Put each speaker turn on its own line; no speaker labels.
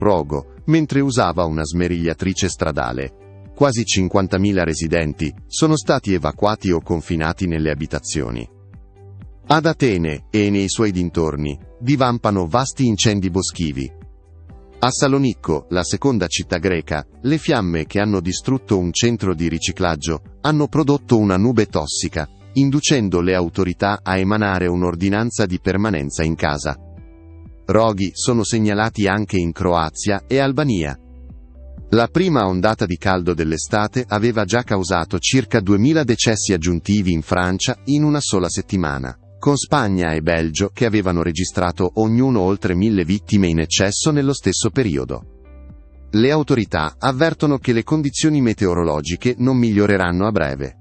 Rogo, mentre usava una smerigliatrice stradale. Quasi 50.000 residenti sono stati evacuati o confinati nelle abitazioni. Ad Atene, e nei suoi dintorni, divampano vasti incendi boschivi. A Salonicco, la seconda città greca, le fiamme che hanno distrutto un centro di riciclaggio hanno prodotto una nube tossica, inducendo le autorità a emanare un'ordinanza di permanenza in casa. Roghi sono segnalati anche in Croazia e Albania. La prima ondata di caldo dell'estate aveva già causato circa 2.000 decessi aggiuntivi in Francia in una sola settimana, con Spagna e Belgio che avevano registrato ognuno oltre 1.000 vittime in eccesso nello stesso periodo. Le autorità avvertono che le condizioni meteorologiche non miglioreranno a breve.